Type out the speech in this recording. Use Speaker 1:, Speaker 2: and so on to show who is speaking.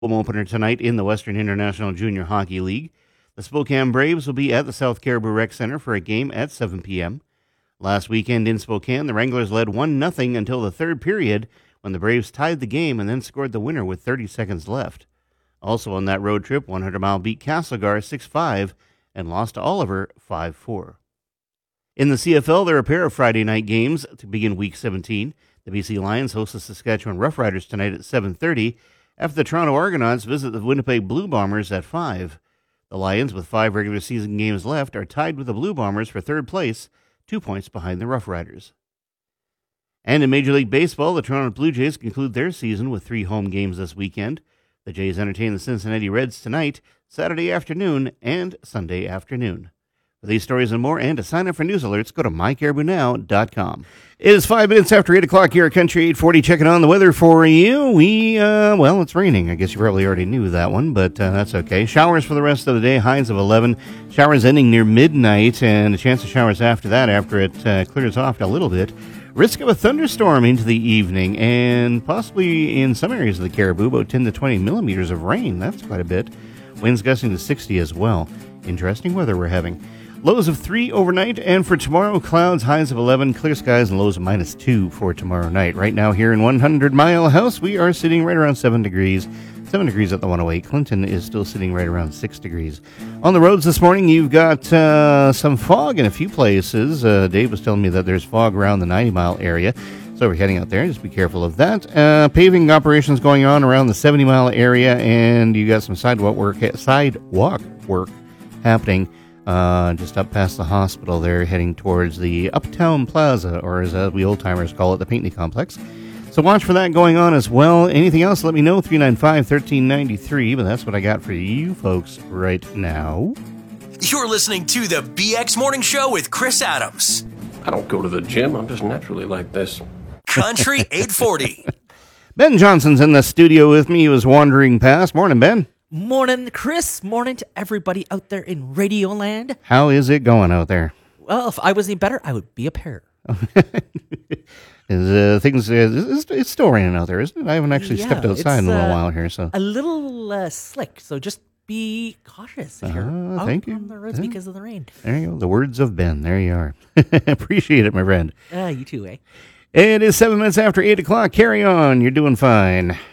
Speaker 1: Home opener tonight in the Western International Junior Hockey League. The Spokane Braves will be at the South Caribou Rec Center for a game at 7 p.m. Last weekend in Spokane, the Wranglers led 1-0 until the third period when the Braves tied the game and then scored the winner with 30 seconds left. Also on that road trip, 100 Mile beat Castlegar 6-5 and lost to Oliver 5-4. In the CFL, there are a pair of Friday night games to begin Week 17. The BC Lions host the Saskatchewan Roughriders tonight at 7:30 after the Toronto Argonauts visit the Winnipeg Blue Bombers at 5. The Lions, with 5 regular season games left, are tied with the Blue Bombers for third place, 2 points behind the Rough Riders. And in Major League Baseball, the Toronto Blue Jays conclude their season with 3 home games this weekend. The Jays entertain the Cincinnati Reds tonight, Saturday afternoon, and Sunday afternoon. For these stories and more, and to sign up for news alerts, go to mycaribounow.com. It is 5 minutes after 8 o'clock here at Country 840, checking on the weather for you. Well, it's raining. I guess you probably already knew that one, but that's okay. Showers for the rest of the day, highs of 11. Showers ending near midnight, and a chance of showers after that, after it clears off a little bit. Risk of a thunderstorm into the evening, and possibly in some areas of the Caribou, about 10 to 20 millimeters of rain. That's quite a bit. Winds gusting to 60 as well. Interesting weather we're having. Lows of 3 overnight, and for tomorrow, clouds, highs of 11, clear skies, and lows of -2 for tomorrow night. Right now here in 100 Mile House, we are sitting right around 7 degrees. 7 degrees at the 108. Clinton is still sitting right around 6 degrees. On the roads this morning, you've got some fog in a few places. Dave was telling me that there's fog around the 90 Mile area. So we're heading out there. Just be careful of that. Paving operations going on around the 70 Mile area, and you got some sidewalk work happening just up past the hospital there, heading towards the Uptown Plaza, or as we old-timers call it, the Pinckney Complex. So watch for that going on as well. Anything else, let me know, 395-1393, but that's what I got for you folks right now.
Speaker 2: You're listening to the BX Morning Show with Chris Adams.
Speaker 3: I don't go to the gym. I'm just naturally like this.
Speaker 2: Country 840.
Speaker 1: Ben Johnson's in the studio with me. He was wandering past. Morning, Ben.
Speaker 4: Morning, Chris. Morning to everybody out there in Radioland.
Speaker 1: How is it going out there?
Speaker 4: Well, if I was any better, I would be a pair.
Speaker 1: It's still raining out there, isn't it? I haven't actually stepped outside in a little while here. So
Speaker 4: a little slick, so just be cautious if you're out on the roads because of the rain.
Speaker 1: There you go. The words of Ben. There you are. Appreciate it, my friend.
Speaker 4: You too, eh?
Speaker 1: It is 7 minutes after 8 o'clock. Carry on. You're doing fine.